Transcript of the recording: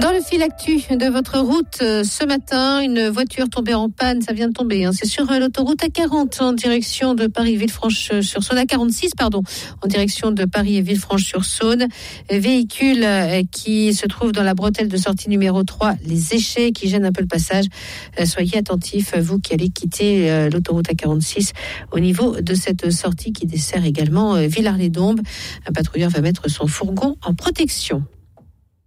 Dans le fil actu de votre route, ce matin, une voiture tombée en panne, ça vient de tomber. C'est sur l'autoroute A40 en direction de Paris-Villefranche-sur-Saône, A46, en direction de Paris et Villefranche-sur-Saône. Véhicule qui se trouve dans la bretelle de sortie numéro 3, les Échets, qui gênent un peu le passage. Soyez attentifs, vous qui allez quitter l'autoroute A46 au niveau de cette sortie qui dessert également Villars-les-Dombes. Un patrouilleur va mettre son fourgon en protection.